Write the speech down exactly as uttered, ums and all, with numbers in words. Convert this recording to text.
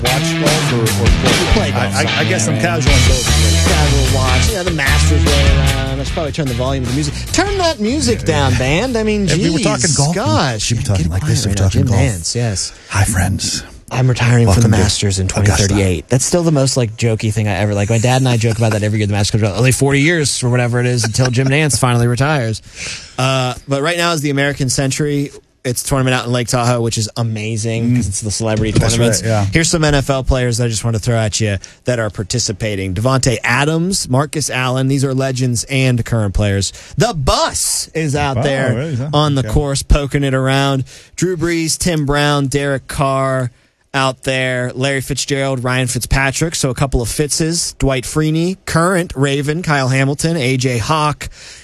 watch golf or, or play? You play golf. I, I, I guess I'm man. casual on both. Casual watch. Yeah, the Masters rolling around. I should probably turn the volume of the music. Turn that music down, band. I mean, If geez, we were talking golf, gosh. should be talking Get like this quiet if we're right now. talking Jim golf. Nance, yes. Hi, friends. I'm retiring Welcome from the to Masters in twenty Augusta. thirty-eight. That's still the most like jokey thing I ever like. My dad and I joke about that every year. The Masters comes out. Only forty years or whatever it is until Jim Nance finally retires. Uh, but right now is the American Century. It's a tournament out in Lake Tahoe, which is amazing because it's the celebrity That's tournaments. right, yeah. Here's some N F L players that I just want to throw at you that are participating. Devontae Adams, Marcus Allen. These are legends and current players. The Bus is out Oh, there really, huh? on the Okay. course, poking it around. Drew Brees, Tim Brown, Derek Carr out there. Larry Fitzgerald, Ryan Fitzpatrick. So a couple of Fitzes. Dwight Freeney, current Raven, Kyle Hamilton, A J Hawk,